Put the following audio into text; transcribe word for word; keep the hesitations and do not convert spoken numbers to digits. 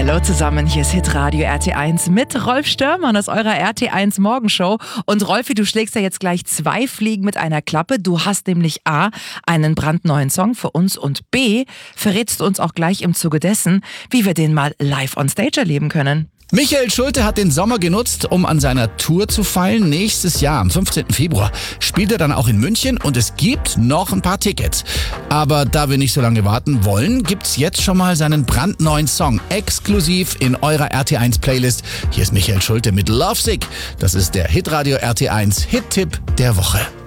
Hallo zusammen, hier ist Hitradio R T eins mit Rolf Störmann aus eurer R T eins Morgenshow. Und Rolfi, du schlägst ja jetzt gleich zwei Fliegen mit einer Klappe. Du hast nämlich A, einen brandneuen Song für uns und B, verrätst du uns auch gleich im Zuge dessen, wie wir den mal live on stage erleben können. Michael Schulte hat den Sommer genutzt, um an seiner Tour zu feilen. Nächstes Jahr, am fünfzehnten Februar, spielt er dann auch in München und es gibt noch ein paar Tickets. Aber da wir nicht so lange warten wollen, gibt's jetzt schon mal seinen brandneuen Song exklusiv in eurer R T eins Playlist. Hier ist Michael Schulte mit Lovesick. Das ist der Hitradio R T eins Hit-Tipp der Woche.